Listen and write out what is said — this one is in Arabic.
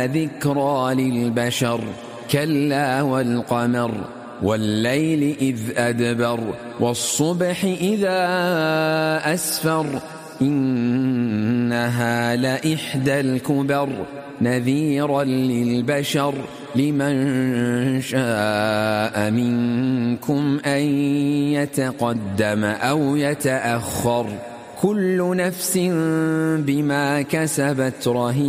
ذكرى للبشر كلا والقمر والليل إذ أدبر والصبح إذا أسفر إنها لإحدى الكبر نذيرا للبشر لمن شاء منكم أن يتقدم أو يتأخر كل نفس بما كسبت رهينة